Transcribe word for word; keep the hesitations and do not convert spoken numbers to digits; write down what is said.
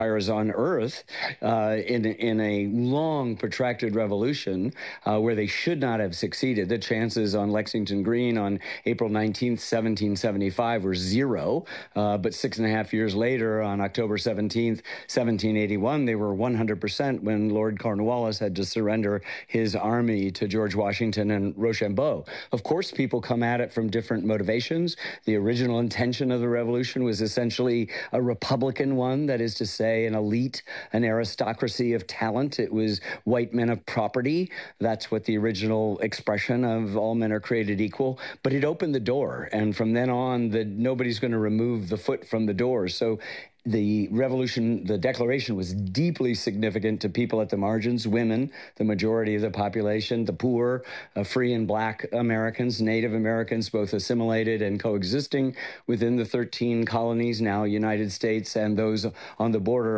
empires on earth uh, in, in a long, protracted revolution uh, where they should not have succeeded. The chances on Lexington Green on April nineteenth, seventeen seventy-five were zero, uh, but six and a half years later, on October seventeenth, seventeen eighty-one, they were one hundred percent when Lord Cornwallis had to surrender his army to George Washington and Rochambeau. Of course, people come at it from different motivations. The original intention of the revolution was essentially a Republican one, that is to say, an elite, an aristocracy of talent. It was white men of property. That's what the original expression of all men are created equal. But it opened the door, and from then on, the, nobody's going to remove the foot from the door. So the revolution, the Declaration, was deeply significant to people at the margins, women, the majority of the population, the poor, uh, free and black Americans, Native Americans, both assimilated and coexisting within the thirteen colonies, now United States, and those on the border